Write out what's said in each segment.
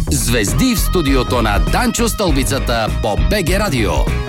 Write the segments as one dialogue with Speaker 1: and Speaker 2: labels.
Speaker 1: Звезди в студиото на Данчо Стълбицата по БГ Радио.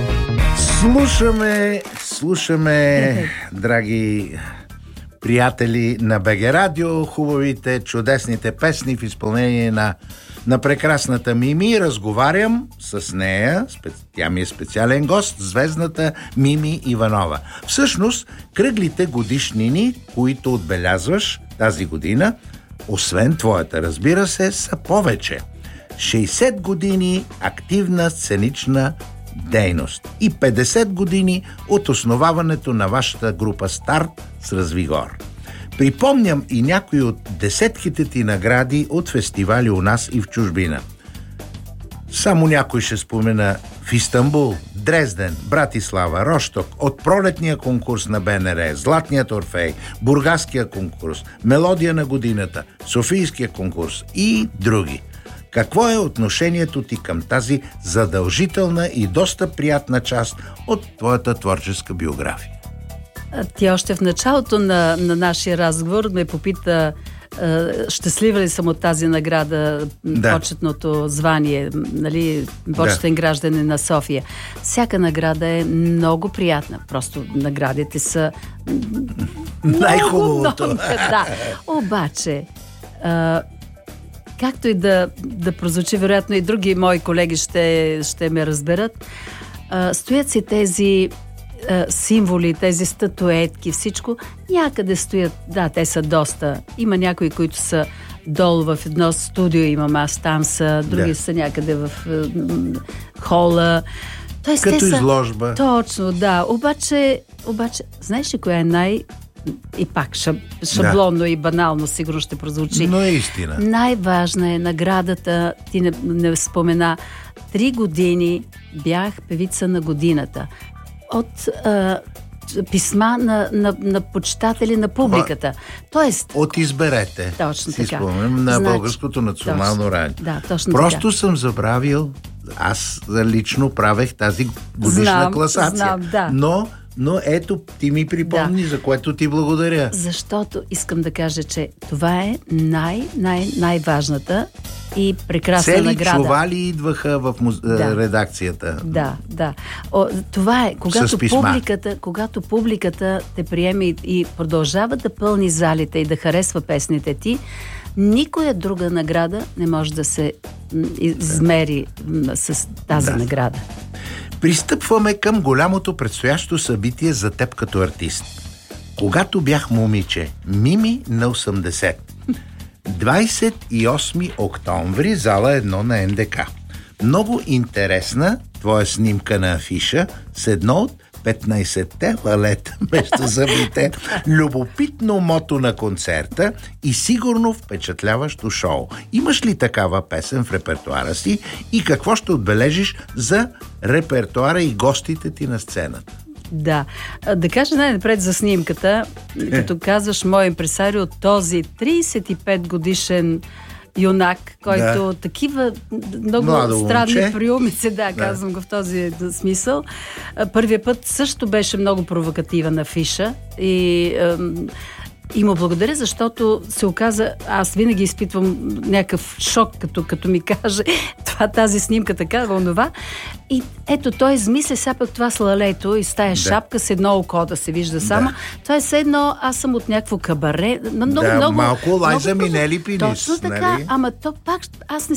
Speaker 2: Слушаме, драги приятели на БГ Радио, хубавите, чудесните песни в изпълнение на прекрасната Мими. Разговарям с нея, тя ми е специален гост, звездната Мими Иванова. Всъщност, кръглите годишнини, които отбелязваш тази година, освен твоята, разбира се, са повече. 60 години активна сценична дейност и 50 години от основаването на вашата група Старт с Развигор. Припомням и някои от десетките ти награди от фестивали у нас и в чужбина. Само някой ще спомена: в Истанбул, Дрезден, Братислава, Рошток, от пролетния конкурс на БНР, Златният Орфей, Бургаския конкурс, Мелодия на годината, Софийския конкурс и други. Какво е отношението ти към тази задължителна и доста приятна част от твоята творческа биография?
Speaker 3: Ти още в началото на нашия разговор ме попита щастлива ли съм от тази награда, почетното звание, нали, почетен гражданин на София. Всяка награда е много приятна. Просто наградите са
Speaker 2: най-хубавото.
Speaker 3: Да. Обаче, както и да прозвучи, вероятно и други мои колеги ще ме разберат, стоят си тези символи, тези статуетки, всичко някъде стоят. Да, те са доста. Има някои, които са долу в едно студио, имам аз, там са, други са някъде в хола. Тоест,
Speaker 2: като изложба.
Speaker 3: Точно, да. Обаче, знаеш ли коя е и пак шаблонно и банално сигурно ще прозвучи.
Speaker 2: Но е истина.
Speaker 3: Най-важна е наградата, ти не спомена, 3 години бях певица на годината. От писма на почитатели на публиката. Тоест,
Speaker 2: от Изберете.
Speaker 3: Точно
Speaker 2: си
Speaker 3: така.
Speaker 2: Спомням на Българското национално радио.
Speaker 3: Да, точно
Speaker 2: Просто
Speaker 3: така.
Speaker 2: съм забравил, аз лично правех тази годишна класация.
Speaker 3: Знам, да.
Speaker 2: Но ето, ти ми припомни, за което ти благодаря.
Speaker 3: Защото искам да кажа, че това е най-важната и прекрасна награда. Цели
Speaker 2: чували идваха в редакцията.
Speaker 3: Да. Това е, когато публиката те приеме и продължава да пълни залите и да харесва песните ти, никоя друга награда не може да се измери с тази награда.
Speaker 2: Пристъпваме към голямото предстоящо събитие за теб като артист. Когато бях момиче, Мими на 80. 28 октомври, зала 1 на НДК. Много интересна твоя снимка на афиша с едно от 15-те лалета между зъбите, любопитно мото на концерта и сигурно впечатляващо шоу. Имаш ли такава песен в репертуара си и какво ще отбележиш за репертуара и гостите ти на сцената?
Speaker 3: Да. Да кажа най-напред за снимката. Като казваш мой импресарио, този 35 годишен юнак, който такива много странни приумици, казвам го в този смисъл. Първият път също беше много провокативен афиша и му благодаря, защото се оказа, аз винаги изпитвам някакъв шок, като ми каже тази снимка така, онова. И ето той измисля сега пък това с лалето и с тая шапка с едно око да се вижда само. Това е все едно, аз съм от някакво кабаре. Много,
Speaker 2: малко Лайза Минели Пинис.
Speaker 3: Точно така, нали? Ама то пак, аз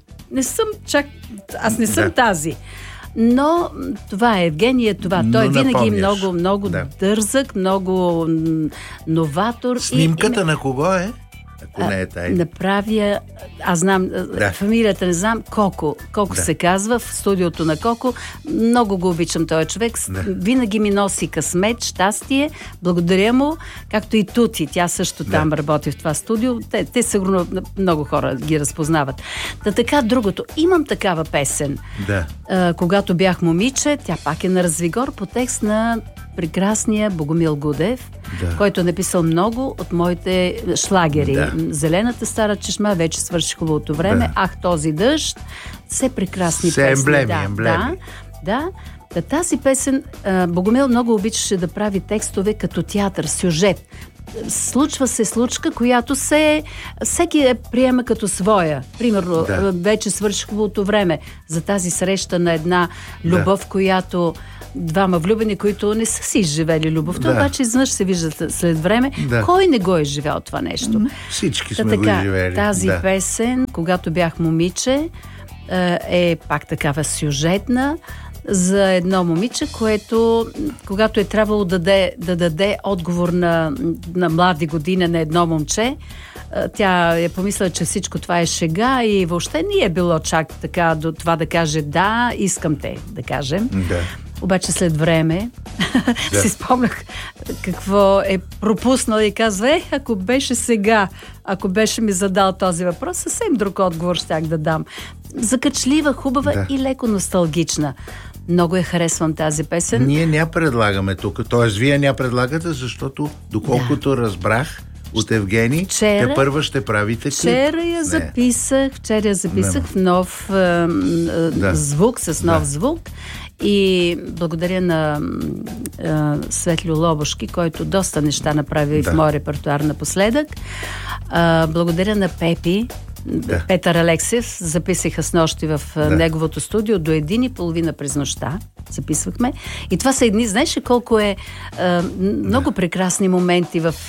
Speaker 3: не съм тази. Но това е Евгения, това. Той е винаги много дързък, много новатор.
Speaker 2: Снимката на кого е? Ако не е тайна.
Speaker 3: Направя, аз знам, фамилията не знам, Коко се казва, в студиото на Коко. Много го обичам този човек. Винаги ми носи късмет, щастие. Благодаря му, както и Тути. Тя също там работи в това студио. Те сигурно много хора ги разпознават. Така, другото. Имам такава песен. Когато бях момиче, тя пак е на Развигор по текст на прекрасния Богомил Гудев, който е написал много от моите шлагери. Зелената стара чешма, вече свърши хубавото време, Ах, този дъжд, все прекрасни песни.
Speaker 2: Емблеми.
Speaker 3: Тази песен Богомил много обичаше да прави текстове като театър, сюжет. случва се случка, която всеки приема като своя. Примерно, вече свърши хубавото време за тази среща на една любов, която двама влюбени, които не са си изживели любовта, обаче изведнъж се виждат след време. Кой не го е живял това нещо?
Speaker 2: Всички сме го изживели.
Speaker 3: Тази песен, когато бях момиче, е пак такава сюжетна за едно момиче, което, когато е трябвало да даде отговор на млади години на едно момче, тя е помисля, че всичко това е шега и въобще не е било чак така до това да каже да, искам те, да кажем. Обаче след време си спомнях какво е пропуснал и казва, ако беше сега, ако беше ми задал този въпрос, съвсем друг отговор щях да дам. Закачлива, хубава и леко носталгична. Много я харесвам тази песен.
Speaker 2: Ние не я предлагаме тук, т.е. вие не я предлагате, защото доколкото разбрах от Евгений, те първа ще правите клип.
Speaker 3: Вчера я записах в нов звук, с нов звук. И благодаря на Светлио Лобошки, който доста неща направи в моя репертуар напоследък. Благодаря на Пепи, Петър Алексиев, записаха с нощи в неговото студио до 1:30 през нощта. Записвахме. И това са едни, знаеш ли колко е много прекрасни моменти в...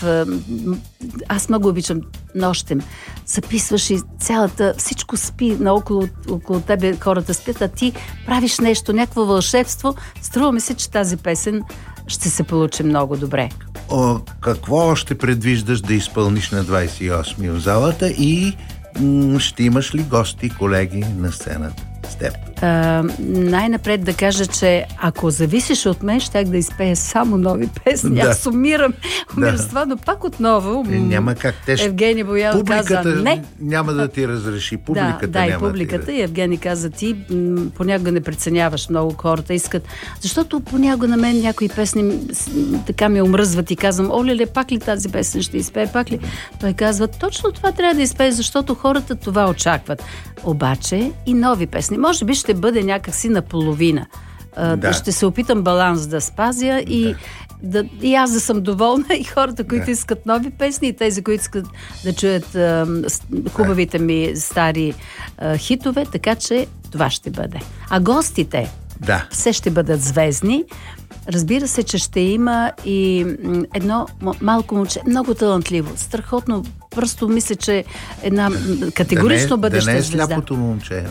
Speaker 3: Аз много обичам нощем. Записваш и всичко спи около тебе, хората спят, а ти правиш нещо, някакво вълшебство. Струва ми се, че тази песен ще се получи много добре.
Speaker 2: Какво още предвиждаш да изпълниш на 28-ми в залата и ще имаш ли гости, колеги на сцената с теб?
Speaker 3: Най-напред да кажа, че ако зависиш от мен, щях да изпея само нови песни. Аз умирам с това, но пак отново
Speaker 2: няма как.
Speaker 3: Евгений Боянов каза не.
Speaker 2: Няма да ти разреши. Публиката
Speaker 3: и публиката. И Евгений каза, ти понякога не преценяваш, много хората искат. Защото понякога на мен някои песни така ме омръзват и казвам, оле, пак ли тази песен ще изпее, пак ли? Той казва, точно това трябва да изпее, защото хората това очакват. Обаче и нови песни. Може би ще бъде някакси наполовина. Ще се опитам баланс да спазя и аз да съм доволна, и хората, които искат нови песни, и тези, които искат да чуят хубавите ми стари хитове, така че това ще бъде. А гостите все ще бъдат звездни. Разбира се, че ще има и едно малко момче, много талантливо, страхотно, просто мисля, че една категорично бъдеща звезда.
Speaker 2: Да не е сляпото момче?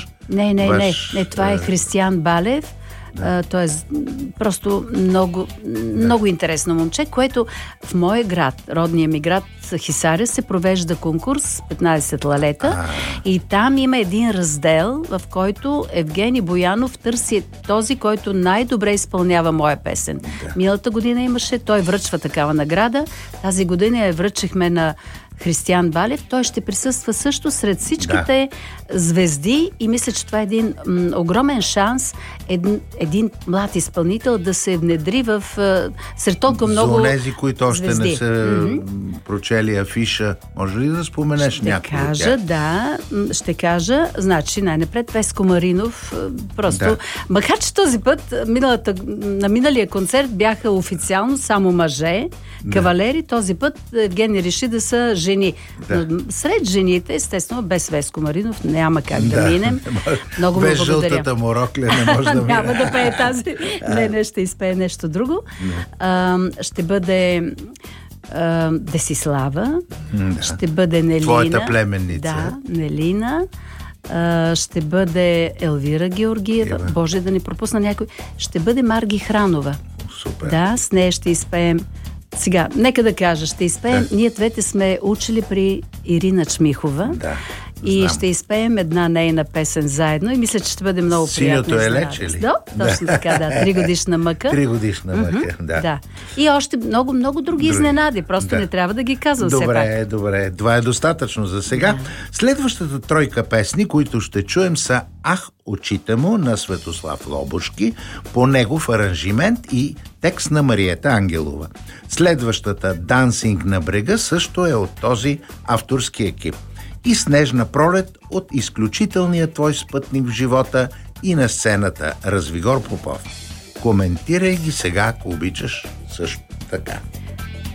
Speaker 3: Не, това е Християн Балев. Той е просто много интересно момче, което в моя град, родния ми град Хисаря, се провежда конкурс 15 лалета и там има един раздел, в който Евгений Боянов търси този, който най-добре изпълнява моя песен. Миналата година имаше, той връчва такава награда. Тази година я връчихме на Християн Балев. Той ще присъства също сред всичките звезди и мисля, че това е един огромен шанс един млад изпълнител да се внедри сред толкова много звезди. За онези,
Speaker 2: които още не са прочели афиша, може ли да споменеш някой от тях?
Speaker 3: Ще кажа. Значи, най-напред Веско Маринов. Просто, макар че този път, на миналия концерт бяха официално само мъже, кавалери, този път Евгений реши да са жени. Но сред жените, естествено, без Веско Маринов няма как да минем. Много
Speaker 2: без
Speaker 3: благодаря.
Speaker 2: Жълтата морокля не може да минем.
Speaker 3: Няма да пее тази. Не, ще изпее нещо друго. Ще бъде Десислава. Ще бъде Нелина.
Speaker 2: Твоята племенница.
Speaker 3: Нелина. Ще бъде Елвира Георгиева. Боже, да не пропусна някой. Ще бъде Марги Хранова.
Speaker 2: Супер.
Speaker 3: С нея ще изпеем. Сега, нека да кажа, ще изпеем. Ние двете сме учили при Ирина Чмихова. И ще изпеем една нейна песен заедно и мисля, че ще бъде много приятно.
Speaker 2: Синьото е лече ли?
Speaker 3: Точно така, 3 годишна мъка.
Speaker 2: 3 годишна мъка, да.
Speaker 3: И още много други изненади. Просто не трябва да ги казвам все пак.
Speaker 2: Добре. Това е достатъчно за сега. Следващата тройка песни, които ще чуем, са Ах, очите му на Светослав Лобошки, по негов аранжимент и текст на Мариета Ангелова. Следващата Дансинг на брега също е от този авторски екип. И Снежна пролет от изключителния твой спътник в живота и на сцената Развигор Попов. Коментирай ги сега, ако обичаш, също така.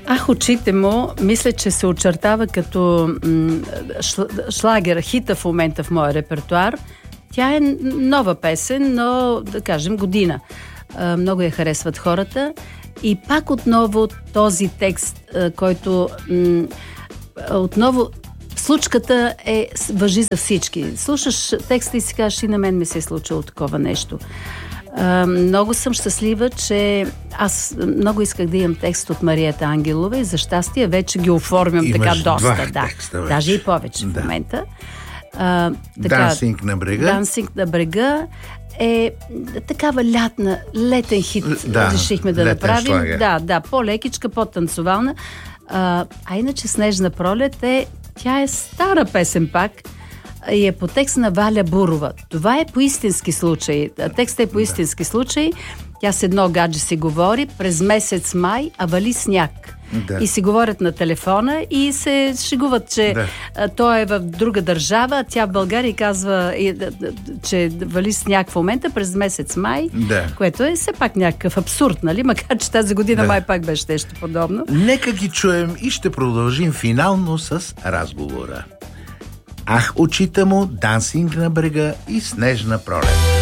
Speaker 3: Ах, очите му, мисля, че се очертава като шлагер, хита в момента в моя репертуар. Тя е нова песен, но, да кажем, година. Много я харесват хората. И пак отново този текст, който отново случката важи за всички. Слушаш текста и си кажеш, и на мен ми се е случило такова нещо. Много съм щастлива, че аз много исках да имам текст от Мариета Ангелова и за щастие вече ги оформям.
Speaker 2: Имаш
Speaker 3: така доста.
Speaker 2: Текста вече.
Speaker 3: Даже и повече в момента.
Speaker 2: Дансинг на брега.
Speaker 3: Дансинг на брега е такава летен хит, решихме да направим.
Speaker 2: Слагер.
Speaker 3: Да, по-лекичка, по-танцовална. Иначе Снежна пролет тя е стара песен пак и е по текст на Валя Бурова. Това е по истински случай. Текстът е по истински случай. Тя с едно гадже си говори през месец май, а вали сняг. Да. И си говорят на телефона и се шегуват, че той е в друга държава, а тя в България казва, че вали сняг в момента през месец май, което е все пак някакъв абсурд, нали? Макар че тази година май пак беше нещо подобно.
Speaker 2: Нека ги чуем и ще продължим финално с разговора. Ах, очите му, Дансинг на брега и Снежна пролет.